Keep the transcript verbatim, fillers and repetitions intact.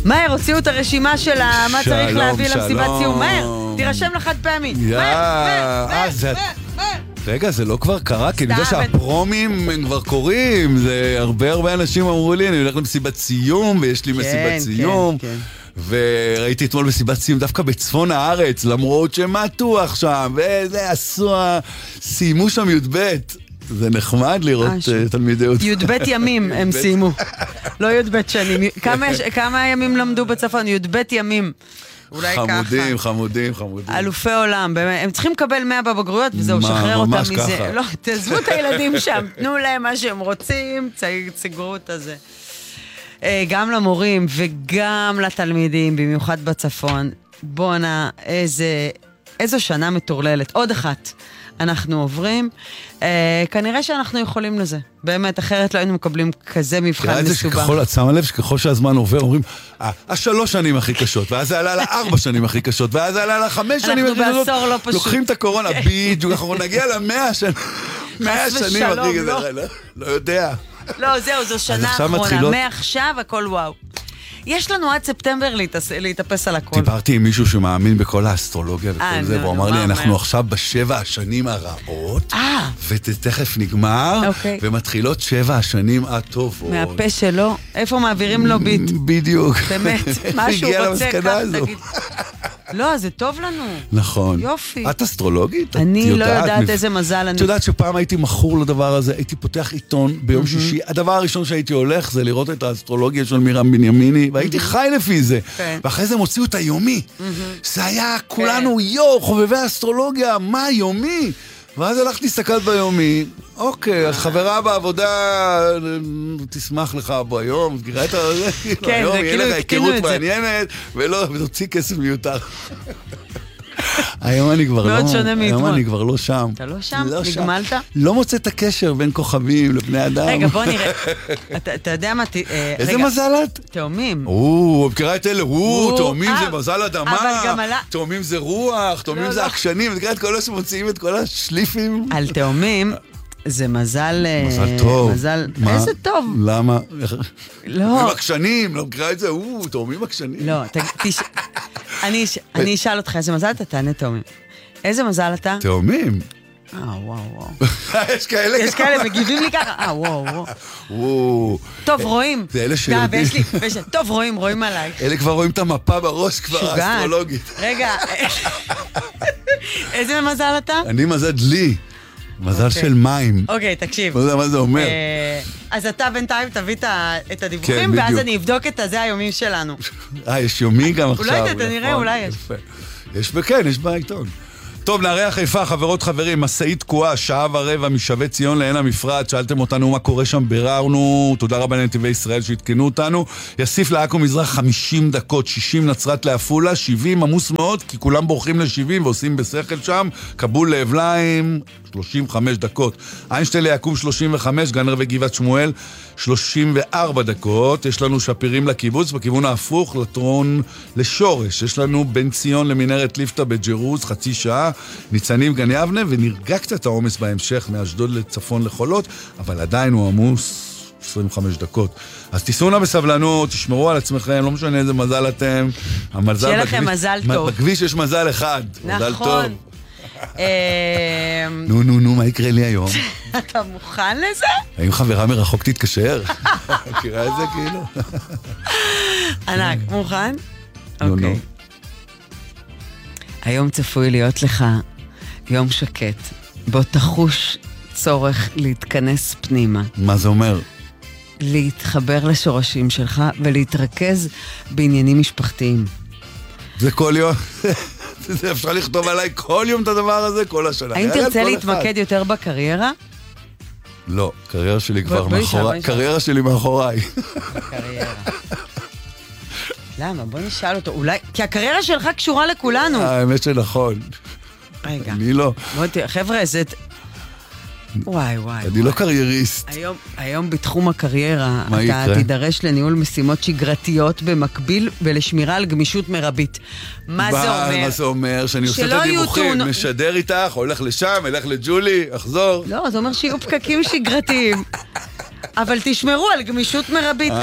מהר, הוציאו את הרשימה של מה צריך להביא למסיבת סיום. מהר, תירשם לחד פעמי. מהר, מהר, מהר. רגע, זה לא כבר קרה, כי אני יודע שהפרומים הם כבר קורים, זה הרבה הרבה אנשים אמרו לי, אני הולך למסיבת סיום, ויש לי מסיבת סיום, וראיתי אתמול מסיבת סיום דווקא בצפון הארץ, למרות שמתוח שם, וזה עשו, סיימו שם י"ב. זה נחמד לראות תלמידי י"ב. י"ב ימים הם סיימו, לא י"ב שנים. כמה ימים למדו בצפון? י"ב ימים. חמודים, חמודים, חמודים. אלופי עולם, באמת. הם צריכים לקבל מאה בבגרויות, וזהו, שחרר אותם מזה. לא, תעזבו את הילדים שם, תנו להם מה שהם רוצים, סגרו את הזה. גם למורים וגם לתלמידים, במיוחד בצפון. בונה, איזה, איזו שנה מטורללת. עוד אחת. אנחנו עוברים, אה, כנראה שאנחנו יכולים לזה. באמת, אחרת לא היינו מקבלים כזה מבחן מסובך. את שמה לב שככל שהזמן עובר, אומרים, השלוש שנים הכי קשות, ואז זה עלה לארבע שנים הכי קשות, ואז זה עלה לחמש שנים הכי קשות. אנחנו בעשור לא פשוט. לוקחים את הקורונה, בדיוק, אנחנו נגיע למאה שנים. מאה שנים הכי קשות. לא יודע. לא, זהו, זו שנה האחרונה. מעכשיו הכל וואו. יש לנו עד ספטמבר להתאפס על הכל. דיברתי עם מישהו שמאמין בכל האסטרולוגיה וכל זה, והוא אמר לי, אנחנו עכשיו בשבע השנים הרעות, ותכף נגמר, ומתחילות שבע השנים הטובות. מהפה שלו, איפה מעבירים לו ביט? בדיוק. באמת, משהו רוצה כך, תגיד. לא, זה טוב לנו. נכון. יופי. את אסטרולוגית? אני לא יודעת איזה מזל אני. את יודעת שפעם הייתי מכור לדבר הזה, הייתי פותח עיתון ביום שישי, הדבר הראשון שהייתי הולך זה לראות את האסטרולוגיה של מירם בנימיני, והייתי חי לפי זה. ואחרי זה הם הוציאו את היומי. זה היה כולנו, יו, חובבי האסטרולוגיה, מה יומי? ואז הלכתי להסתכל ביומי, אוקיי, אז חברה בעבודה תשמח לך בו היום, תגירה את זה, היום יהיה לך היכרות מעניינת, ולא, ותוציא כסף מיותר. היום אני כבר לא, היום אני כבר לא שם. אתה לא שם? נגמלת? לא מוצא את הקשר בין כוכבים לבני אדם. רגע, בוא נראה. אתה יודע מה... איזה מזל את? תאומים. או, מכירה את אלה, או, תאומים זה מזל אדמה, תאומים זה רוח, תאומים זה עקשנים, מכירה את כל אלה שמוציאים את כל השליפים. על תאומים... זה מזל... מזל טוב. מזל... איזה טוב. למה? לא. תאומים עקשנים, לא מכירה את זה, או, תאומים עקשנים. לא, תש... אני אשאל אותך, איזה מזל אתה? תענה תאומים. איזה מזל אתה? תאומים. אה, וואו, וואו. יש כאלה... יש כאלה, מגיבים לי ככה. אה, וואו, וואו. טוב, רואים. זה אלה שיודעים. טוב, רואים, רואים עלייך. אלה כבר רואים את המפה בראש, כבר האסטרולוגית. רגע, איזה מזל אתה? אני מזל דלי. מזל של מים. אוקיי, תקשיב. לא יודע מה זה אומר. אז אתה בינתיים תביא את הדיווחים, ואז אני אבדוק את הזה היומים שלנו. אה, יש יומי גם עכשיו. אולי אתה נראה, אולי יש. יש בכן, יש בעיתון. טוב, נערי החיפה, חברות חברים, מסעית תקועה, שעה ורבע משווה ציון לעין המפרט, שאלתם אותנו מה קורה שם, ביררנו, תודה רבה לנתיבי ישראל שהתקנו אותנו, יסיף לעכו מזרח חמישים דקות, שישים נצרת לעפולה, שבעים עמוס מאוד, כי כולם בורחים ל-שבעים ועושים בשכל שם, קבול לאבליים, שלושים וחמש דקות, איינשטיין ליעקוב שלושים וחמש, גנר וגבעת שמואל, שלושים וארבע דקות, יש לנו שפירים לקיבוץ, בכיוון ההפוך, לטרון לשורש, יש לנו בן ציון למנהרת ליפתא בג'רוז, חצי שעה, ניצנים גן יבנה, ונרגע קצת העומס בהמשך מאשדוד לצפון לחולות, אבל עדיין הוא עמוס עשרים וחמש דקות. אז תיסעו נא בסבלנות, תשמרו על עצמכם, לא משנה איזה מזל אתם. שיהיה לכם מזל טוב. בכביש יש מזל אחד. מזל טוב. נכון. נו, נו, נו, מה יקרה לי היום? אתה מוכן לזה? האם חברה מרחוק תתקשר? מכירה את זה כאילו? ענק, מוכן? אוקיי. היום צפוי להיות לך יום שקט, בו תחוש צורך להתכנס פנימה. מה זה אומר? להתחבר לשורשים שלך ולהתרכז בעניינים משפחתיים. זה כל יום, זה אפשר לכתוב עליי כל יום את הדבר הזה, כל השנה. האם תרצה להתמקד יותר בקריירה? לא, קריירה שלי כבר מאחוריי. קריירה שלי מאחוריי. קריירה. למה? בוא נשאל אותו. אולי... כי הקריירה שלך קשורה לכולנו. האמת שנכון. רגע. אני לא. בוא תראה, חבר'ה, זה... וואי, וואי. אני לא קרייריסט. היום, היום בתחום הקריירה, אתה תידרש לניהול משימות שגרתיות במקביל ולשמירה על גמישות מרבית. מה זה אומר? מה זה אומר? שאני עושה את הדיווחים, משדר איתך, הולך לשם, הולך לג'ולי, אחזור. לא, זה אומר שיהיו פקקים שגרתיים. אבל תשמרו על גמישות מרבית.